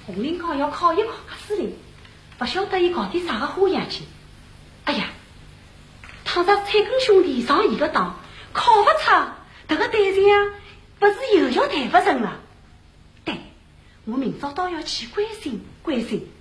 红领高要考一考试哩，不晓得伊搞点啥个花样去。哎呀，倘若蔡根兄弟上一个当，考不出，这个对象啊，不是又要谈不成了。对，我明朝倒要去关心关心。